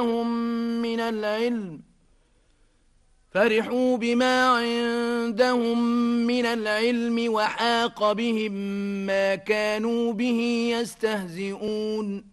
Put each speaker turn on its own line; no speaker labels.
من العلم وحاق بهم ما كانوا به يستهزئون